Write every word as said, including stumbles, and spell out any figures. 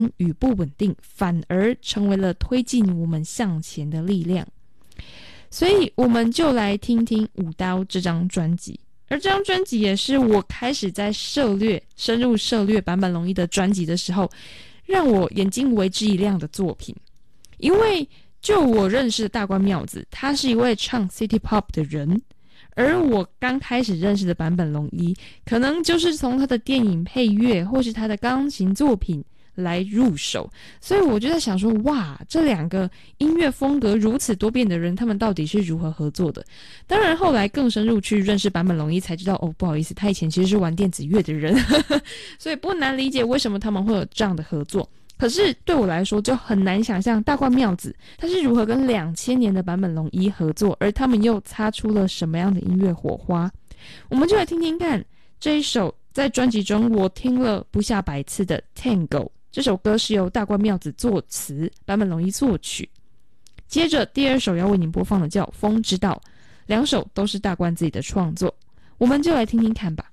与不稳定，反而成为了推进我们向前的力量。所以我们就来听听舞刀这张专辑，而这张专辑也是我开始在涉略深入涉略坂本龙一的专辑的时候，让我眼睛为之一亮的作品。因为就我认识的大关妙子，他是一位唱 City Pop 的人，而我刚开始认识的坂本龙一，可能就是从他的电影配乐或是他的钢琴作品来入手。所以我就在想说，哇，这两个音乐风格如此多变的人，他们到底是如何合作的？当然后来更深入去认识坂本龙一，才知道哦，不好意思，他以前其实是玩电子乐的人所以不难理解为什么他们会有这样的合作。可是对我来说就很难想象大关妙子他是如何跟两千年的坂本龙一合作，而他们又擦出了什么样的音乐火花。我们就来听听看这一首在专辑中我听了不下百次的 Tango， 这首歌是由大关妙子作词，坂本龙一作曲。接着第二首要为您播放的叫风之道，两首都是大关自己的创作，我们就来听听看吧。